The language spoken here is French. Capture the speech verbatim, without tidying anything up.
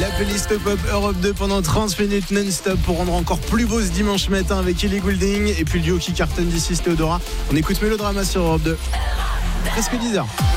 La playlist pop Europe deux pendant trente minutes non-stop pour rendre encore plus beau ce dimanche matin avec Ellie Goulding et puis le duo qui cartonne d'ici, Théodora. On écoute Mélodrama sur Europe deux. Presque dix heures.